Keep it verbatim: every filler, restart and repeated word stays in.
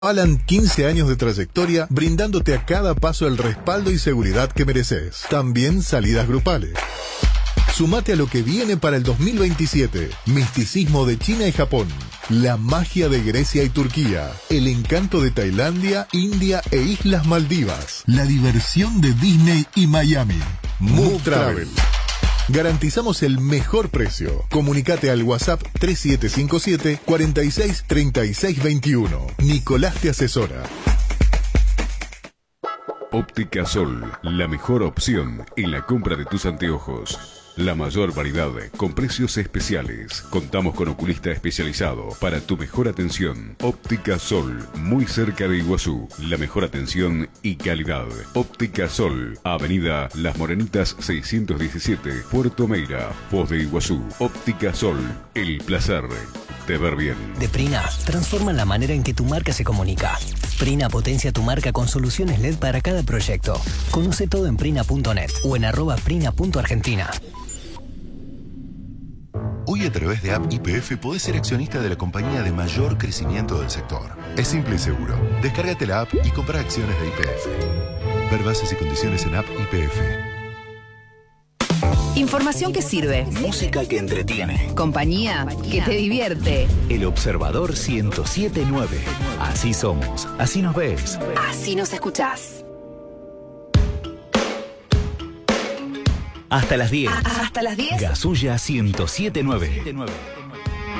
Alan, quince años de trayectoria, brindándote a cada paso el respaldo y seguridad que mereces. También salidas grupales. Sumate a lo que viene para el dos mil veintisiete. Misticismo de China y Japón. La magia de Grecia y Turquía. El encanto de Tailandia, India e Islas Maldivas. La diversión de Disney y Miami. Move Travel. Garantizamos el mejor precio. Comunicate al WhatsApp tres siete cinco siete, cuatro seis, tres seis dos uno. Nicolás te asesora. Óptica Sol, la mejor opción en la compra de tus anteojos. La mayor variedad con precios especiales. Contamos con oculista especializado para tu mejor atención. Óptica Sol, muy cerca de Iguazú. La mejor atención y calidad. Óptica Sol, Avenida Las Morenitas seiscientos diecisiete, Puerto Meira, Foz de Iguazú. Óptica Sol, el placer de ver bien. De Prina, transforma la manera en que tu marca se comunica. Prina potencia tu marca con soluciones L E D para cada proyecto. Conoce todo en prina punto net o en arroba prina punto argentina. Hoy a través de App Y P F podés ser accionista de la compañía de mayor crecimiento del sector. Es simple y seguro. Descárgate la app y compra acciones de Y P F. Ver bases y condiciones en App Y P F. Información que sirve. Música que entretiene. Compañía que te divierte. El Observador ciento siete punto nueve. Así somos. Así nos ves. Así nos escuchás. Hasta las diez. Hasta las diez. Gasulla ciento siete punto nueve.